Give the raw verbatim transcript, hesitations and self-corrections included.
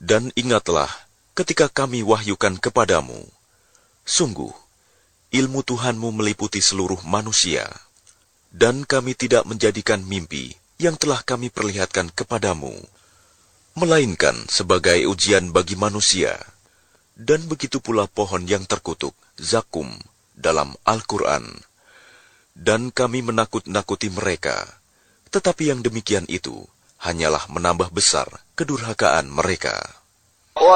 Dan ingatlah ketika kami wahyukan kepadamu, sungguh, ilmu Tuhanmu meliputi seluruh manusia, dan kami tidak menjadikan mimpi yang telah kami perlihatkan kepadamu, melainkan sebagai ujian bagi manusia. Dan begitu pula pohon yang terkutuk, zakum, dalam Al-Quran. Dan kami menakut-nakuti mereka, tetapi yang demikian itu hanyalah menambah besar kedurhakaan mereka.